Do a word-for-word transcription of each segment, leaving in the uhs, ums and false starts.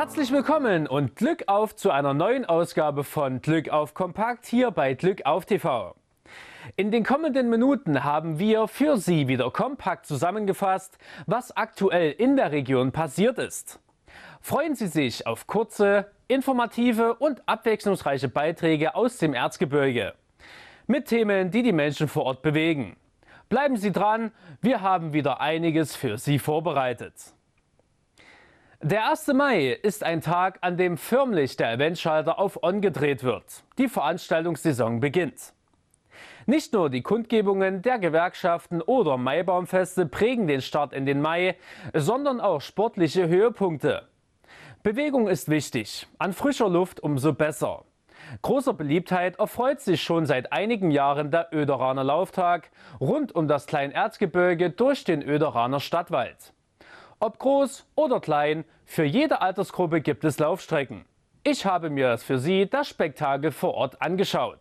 Herzlich willkommen und Glück auf zu einer neuen Ausgabe von Glück auf Kompakt hier bei Glück auf T V. In den kommenden Minuten haben wir für Sie wieder kompakt zusammengefasst, was aktuell in der Region passiert ist. Freuen Sie sich auf kurze, informative und abwechslungsreiche Beiträge aus dem Erzgebirge mit Themen, die die Menschen vor Ort bewegen. Bleiben Sie dran, wir haben wieder einiges für Sie vorbereitet. Der erste Mai ist ein Tag, an dem förmlich der Eventschalter auf On gedreht wird. Die Veranstaltungssaison beginnt. Nicht nur die Kundgebungen der Gewerkschaften oder Maibaumfeste prägen den Start in den Mai, sondern auch sportliche Höhepunkte. Bewegung ist wichtig, an frischer Luft umso besser. Großer Beliebtheit erfreut sich schon seit einigen Jahren der Oederaner Lauftag rund um das Kleinerzgebirge durch den Oederaner Stadtwald. Ob groß oder klein, für jede Altersgruppe gibt es Laufstrecken. Ich habe mir für Sie das Spektakel vor Ort angeschaut.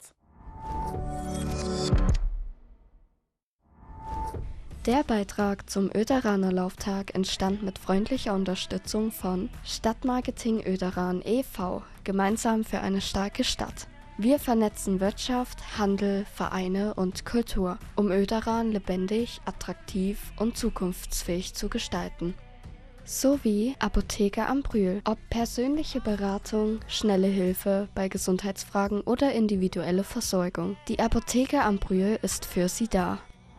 Der Beitrag zum Oederaner Lauftag entstand mit freundlicher Unterstützung von Stadtmarketing Oederan e V, gemeinsam für eine starke Stadt. Wir vernetzen Wirtschaft, Handel, Vereine und Kultur, um Oederan lebendig, attraktiv und zukunftsfähig zu gestalten. Sowie Apotheke am Brühl, ob persönliche Beratung, schnelle Hilfe bei Gesundheitsfragen oder individuelle Versorgung. Die Apotheke am Brühl ist für Sie da.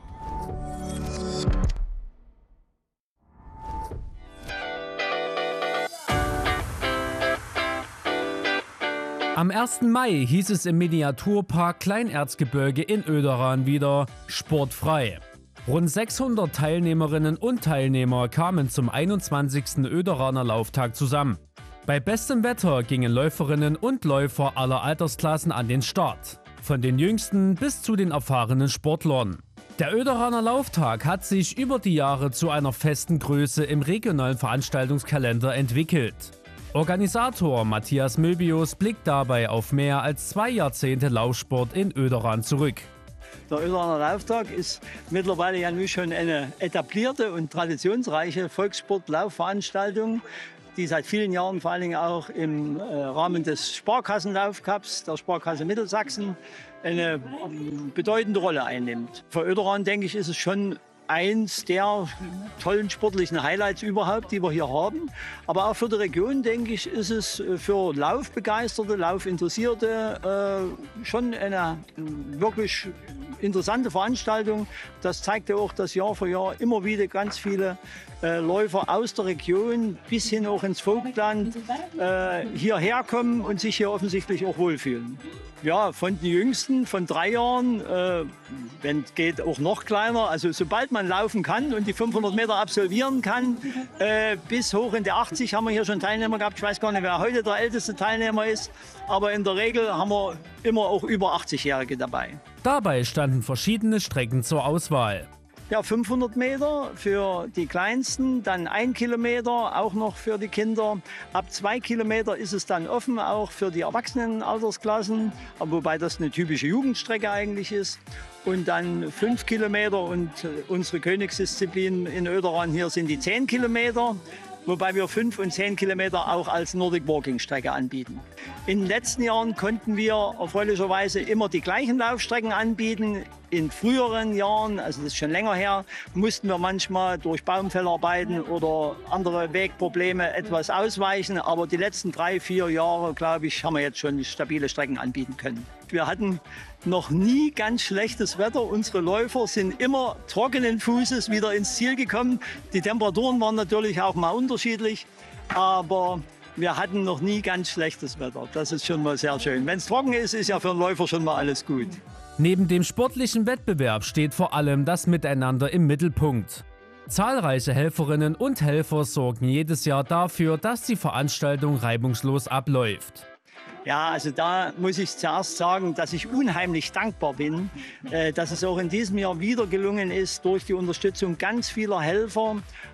Am ersten Mai hieß es im Miniaturpark Kleinerzgebirge in Oederan wieder sportfrei. Rund sechshundert Teilnehmerinnen und Teilnehmer kamen zum einundzwanzigsten Oederaner Lauftag zusammen. Bei bestem Wetter gingen Läuferinnen und Läufer aller Altersklassen an den Start, von den Jüngsten bis zu den erfahrenen Sportlern. Der Oederaner Lauftag hat sich über die Jahre zu einer festen Größe im regionalen Veranstaltungskalender entwickelt. Organisator Matthias Möbius blickt dabei auf mehr als zwei Jahrzehnte Laufsport in Oederan zurück. Der Oederaner Lauftag ist mittlerweile ja nun schon eine etablierte und traditionsreiche Volkssport-Laufveranstaltung, die seit vielen Jahren vor allen Dingen auch im äh, Rahmen des Sparkassenlaufcups der Sparkasse Mittelsachsen eine ähm, bedeutende Rolle einnimmt. Für Oederan, denke ich, ist es schon eins der tollen sportlichen Highlights überhaupt, die wir hier haben. Aber auch für die Region, denke ich, ist es für Laufbegeisterte, Laufinteressierte äh, schon eine wirklich interessante Veranstaltung. Das zeigt ja auch, dass Jahr für Jahr immer wieder ganz viele äh, Läufer aus der Region bis hin auch ins Vogtland äh, hierher kommen und sich hier offensichtlich auch wohlfühlen. Ja, von den Jüngsten, von drei Jahren, äh, wenn es geht, auch noch kleiner. Also sobald man laufen kann und die fünfhundert Meter absolvieren kann, äh, bis hoch in die achtzig haben wir hier schon Teilnehmer gehabt. Ich weiß gar nicht, wer heute der älteste Teilnehmer ist, aber in der Regel haben wir immer auch über achtzigjährige dabei. Dabei standen verschiedene Strecken zur Auswahl. Ja, fünfhundert Meter für die Kleinsten, dann ein Kilometer auch noch für die Kinder. Ab zwei Kilometer ist es dann offen, auch für die Erwachsenenaltersklassen, wobei das eine typische Jugendstrecke eigentlich ist. Und dann fünf Kilometer und unsere Königsdisziplin in Oederan hier sind die zehn Kilometer. Wobei wir fünf und zehn Kilometer auch als Nordic Walking Strecke anbieten. In den letzten Jahren konnten wir erfreulicherweise immer die gleichen Laufstrecken anbieten. In früheren Jahren, also das ist schon länger her, mussten wir manchmal durch Baumfellarbeiten oder andere Wegprobleme etwas ausweichen. Aber die letzten drei, vier Jahre, glaube ich, haben wir jetzt schon stabile Strecken anbieten können. Wir hatten noch nie ganz schlechtes Wetter. Unsere Läufer sind immer trockenen Fußes wieder ins Ziel gekommen. Die Temperaturen waren natürlich auch mal unterschiedlich, aber wir hatten noch nie ganz schlechtes Wetter. Das ist schon mal sehr schön. Wenn es trocken ist, ist ja für einen Läufer schon mal alles gut. Neben dem sportlichen Wettbewerb steht vor allem das Miteinander im Mittelpunkt. Zahlreiche Helferinnen und Helfer sorgen jedes Jahr dafür, dass die Veranstaltung reibungslos abläuft. Ja, also da muss ich zuerst sagen, dass ich unheimlich dankbar bin, äh, dass es auch in diesem Jahr wieder gelungen ist, durch die Unterstützung ganz vieler Helfer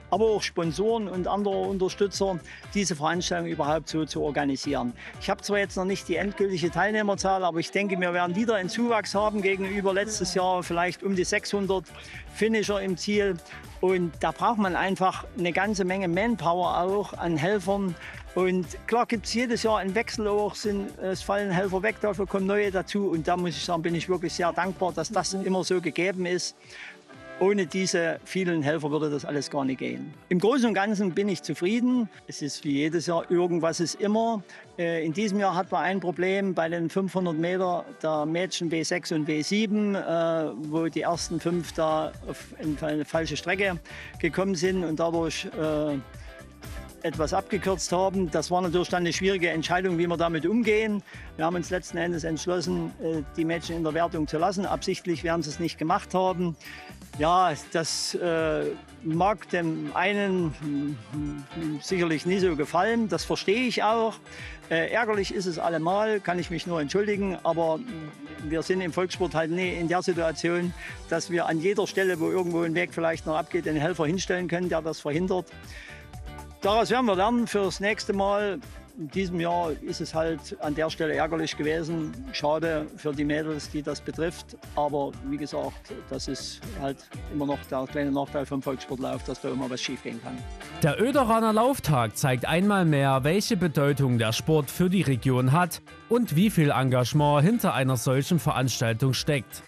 aber auch Sponsoren und andere Unterstützer, diese Veranstaltung überhaupt so zu organisieren. Ich habe zwar jetzt noch nicht die endgültige Teilnehmerzahl, aber ich denke, wir werden wieder einen Zuwachs haben gegenüber letztes Jahr, vielleicht um die sechshundert Finisher im Ziel. Und da braucht man einfach eine ganze Menge Manpower auch an Helfern. Und klar gibt es jedes Jahr einen Wechsel auch, sind, es fallen Helfer weg, dafür kommen neue dazu. Und da muss ich sagen, bin ich wirklich sehr dankbar, dass das immer so gegeben ist. Ohne diese vielen Helfer würde das alles gar nicht gehen. Im Großen und Ganzen bin ich zufrieden. Es ist wie jedes Jahr, irgendwas ist immer. In diesem Jahr hatten wir ein Problem bei den fünfhundert Meter der Mädchen W sechs und W sieben, wo die ersten fünf da auf eine falsche Strecke gekommen sind und dadurch etwas abgekürzt haben. Das war natürlich dann eine schwierige Entscheidung, wie wir damit umgehen. Wir haben uns letzten Endes entschlossen, die Mädchen in der Wertung zu lassen. Absichtlich werden sie es nicht gemacht haben. Ja, das äh, mag dem einen hm, sicherlich nie so gefallen. Das verstehe ich auch. Äh, ärgerlich ist es allemal, kann ich mich nur entschuldigen. Aber wir sind im Volkssport halt nie in der Situation, dass wir an jeder Stelle, wo irgendwo ein Weg vielleicht noch abgeht, einen Helfer hinstellen können, der das verhindert. Daraus werden wir lernen fürs nächste Mal. In diesem Jahr ist es halt an der Stelle ärgerlich gewesen. Schade für die Mädels, die das betrifft. Aber wie gesagt, das ist halt immer noch der kleine Nachteil vom Volkssportlauf, dass da immer was schiefgehen kann. Der Oederaner Lauftag zeigt einmal mehr, welche Bedeutung der Sport für die Region hat und wie viel Engagement hinter einer solchen Veranstaltung steckt.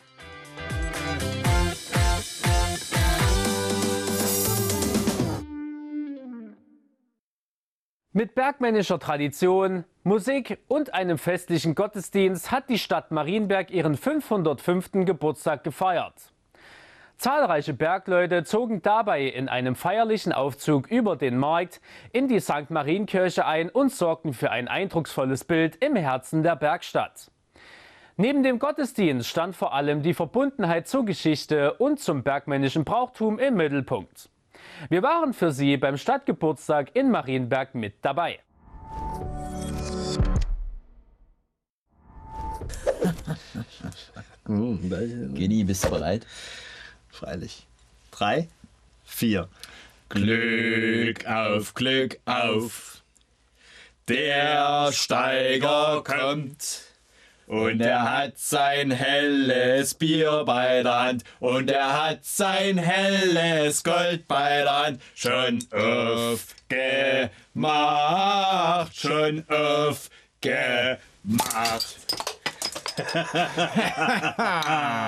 Mit bergmännischer Tradition, Musik und einem festlichen Gottesdienst hat die Stadt Marienberg ihren fünfhundertfünften Geburtstag gefeiert. Zahlreiche Bergleute zogen dabei in einem feierlichen Aufzug über den Markt in die Sankt Marienkirche ein und sorgten für ein eindrucksvolles Bild im Herzen der Bergstadt. Neben dem Gottesdienst stand vor allem die Verbundenheit zur Geschichte und zum bergmännischen Brauchtum im Mittelpunkt. Wir waren für Sie beim Stadtgeburtstag in Marienberg mit dabei. Geni, bist du bereit? Freilich. Drei, vier. Glück auf, Glück auf. Der Steiger kommt. Und er hat sein helles Bier bei der Hand. Und er hat sein helles Gold bei der Hand. Schon aufgemacht, schon aufgemacht.